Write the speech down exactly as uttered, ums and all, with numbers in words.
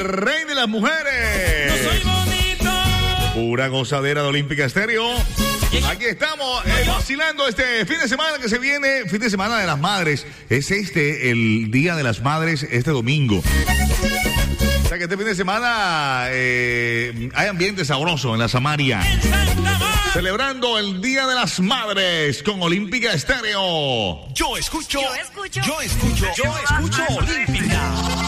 rey de las mujeres. No soy bonito. Pura gozadera de Olímpica Estéreo. Aquí estamos eh, vacilando este fin de semana que se viene, fin de semana de las madres. Es este, el Día de las Madres, este domingo. O sea que este fin de semana eh, hay ambiente sabroso en la Samaria. Celebrando el Día de las Madres con Olímpica Estéreo. Yo escucho, Yo escucho, yo escucho, yo escucho Olímpica.